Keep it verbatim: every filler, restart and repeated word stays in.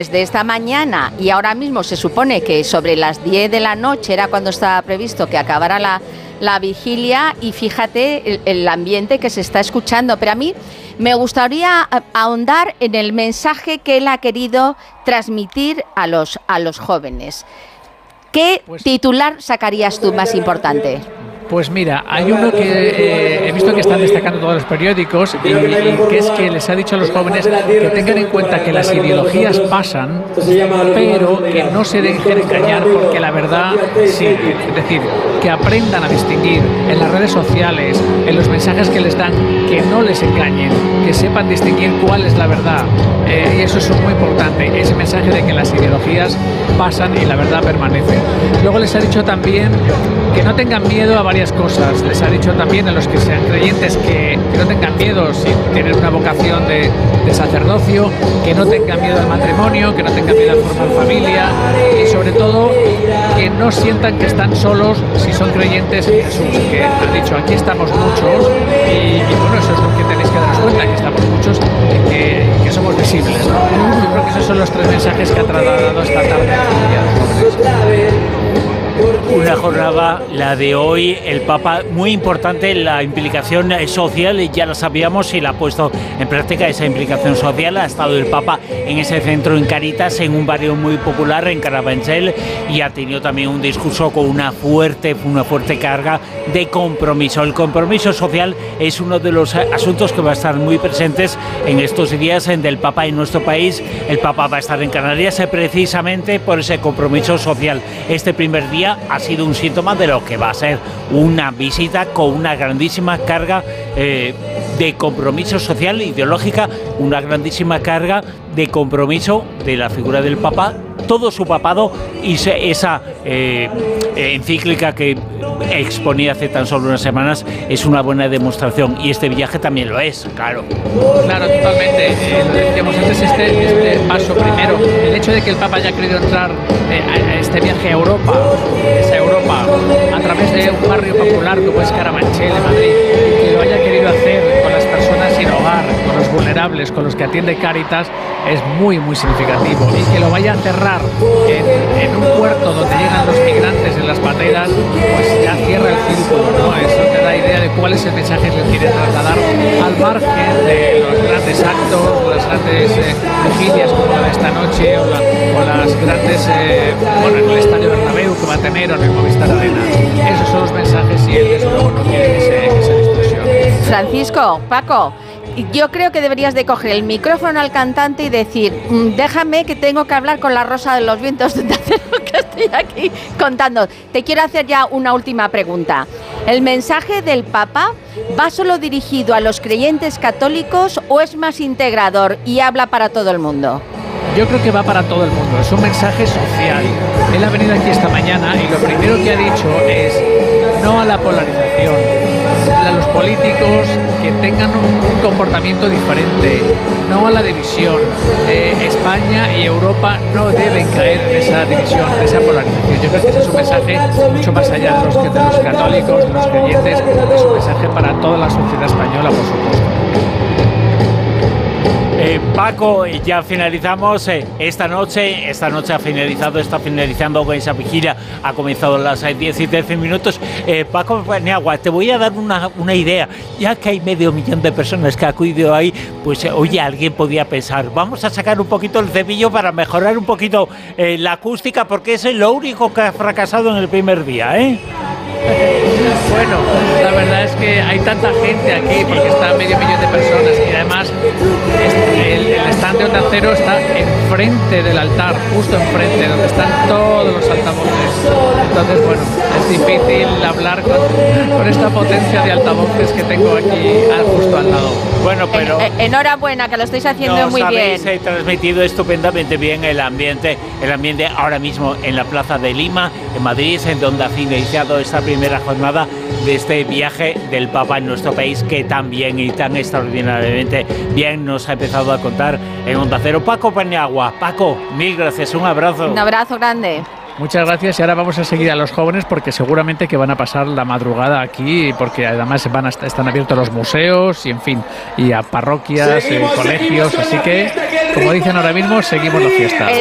Desde esta mañana y ahora mismo se supone que sobre las diez de la noche era cuando estaba previsto que acabara la, la vigilia y fíjate el, el ambiente que se está escuchando. Pero a mí me gustaría ahondar en el mensaje que él ha querido transmitir a los, a los jóvenes. ¿Qué pues, titular sacarías tú más importante? Pues mira, hay uno que eh, he visto que están destacando todos los periódicos y, y que es que les ha dicho a los jóvenes que tengan en cuenta que las ideologías pasan, pero que no se dejen engañar porque la verdad sí. Es decir, que aprendan a distinguir en las redes sociales, en los mensajes que les dan, que no les engañen, que sepan distinguir cuál es la verdad. Eh, y eso es muy importante, ese mensaje de que las ideologías pasan y la verdad permanece. Luego les ha dicho también que no tengan miedo a varias cosas. Les ha dicho también a los que sean creyentes que, que no tengan miedo si tienen una vocación de, de sacerdocio, que no tengan miedo al matrimonio, que no tengan miedo a formar familia y sobre todo que no sientan que están solos si son creyentes en Jesús, que ha dicho aquí estamos muchos y, y bueno, eso es lo que tenéis que daros cuenta, que estamos muchos y que, que somos visibles, ¿no? Yo creo que esos son los tres mensajes que ha trasladado esta tarde a los jóvenes. Una jornada, la de hoy, el Papa, muy importante, la implicación social, ya la sabíamos y la ha puesto en práctica esa implicación social. Ha estado el Papa en ese centro en Caritas, en un barrio muy popular, en Carabanchel, y ha tenido también un discurso con una fuerte, una fuerte carga de compromiso. El compromiso social es uno de los asuntos que va a estar muy presentes en estos días del Papa en nuestro país. El Papa va a estar en Canarias precisamente por ese compromiso social. Este primer día ha sido un síntoma de lo que va a ser una visita con una grandísima carga eh, de compromiso social, ideológica, una grandísima carga de compromiso de la figura del Papa, todo su papado y se, esa eh, encíclica que exponía hace tan solo unas semanas es una buena demostración y este viaje también lo es, claro. Claro, totalmente. Eh, lo decíamos antes, este, este paso primero, el hecho de que el Papa haya querido entrar eh, a este viaje a Europa, esa Europa, a través de un barrio popular como es Carabanchel, en Madrid, que lo haya querido hacer con las personas sin hogar, con los vulnerables, con los que atiende Cáritas, es muy, muy significativo. Y que lo vaya a cerrar en, en un puerto donde llegan los migrantes en las pateras, pues ya cierra el círculo, ¿no? Eso te da idea de cuál es el mensaje que quiere trasladar al margen de los grandes actos, las grandes eh, vigilias como la de esta noche o, la, o las grandes, eh, bueno, en el Estadio Bernabéu que va a tener o en el Movistar Arena. Esos son los mensajes y él desde luego no quiere que se, que se distorsione. Francisco, Paco, yo creo que deberías de coger el micrófono al cantante y decir, déjame que tengo que hablar con la Rosa de los Vientos de lo que estoy aquí contando. Te quiero hacer ya una última pregunta. ¿El mensaje del Papa va solo dirigido a los creyentes católicos o es más integrador y habla para todo el mundo? Yo creo que va para todo el mundo, es un mensaje social. Él ha venido aquí esta mañana y lo primero que ha dicho es no a la polarización, a los políticos que tengan un, un comportamiento diferente, no a la división. Eh, España y Europa no deben caer en esa división, en esa polarización. Yo creo que ese es un mensaje mucho más allá de los, de los católicos, de los creyentes, es un mensaje para toda la sociedad española, por supuesto. Eh, Paco, ya finalizamos eh, esta noche, esta noche ha finalizado, está finalizando con esa vigilia, ha comenzado a las diez y trece minutos. Eh, Paco Paniagua, te voy a dar una, una idea, ya que hay medio millón de personas que ha acudido ahí, pues eh, oye, alguien podía pensar, vamos a sacar un poquito el cepillo para mejorar un poquito eh, la acústica, porque es lo único que ha fracasado en el primer día, ¿eh? Bueno, la verdad es que hay tanta gente aquí porque está medio millón de personas y además el, el stand de Onda Cero está enfrente del altar, justo enfrente, donde están todos los altavoces. Entonces, bueno, es difícil hablar con, con esta potencia de altavoces que tengo aquí justo al lado. Bueno, pero en, en, enhorabuena, que lo estáis haciendo muy bien. Nos habéis transmitido estupendamente bien el ambiente, el ambiente ahora mismo en la Plaza de Lima, en Madrid, en donde ha finalizado esta primera jornada de este viaje del Papa en nuestro país, que tan bien y tan extraordinariamente bien nos ha empezado a contar en Onda Cero. Paco Paniagua, Paco, mil gracias, un abrazo. Un abrazo grande. Muchas gracias, y ahora vamos a seguir a los jóvenes porque seguramente que van a pasar la madrugada aquí, porque además van a, están abiertos los museos y en fin, y a parroquias, eh, colegios, así que como dicen ahora mismo, seguimos la fiesta.